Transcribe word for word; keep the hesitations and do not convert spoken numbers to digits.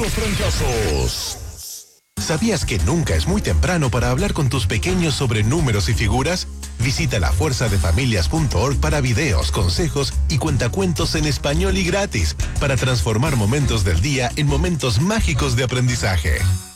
los trancazos. ¿Sabías que nunca es muy temprano para hablar con tus pequeños sobre números y figuras? Visita la fuerza de familias punto org para videos, consejos y cuentacuentos en español y gratis para transformar momentos del día en momentos mágicos de aprendizaje.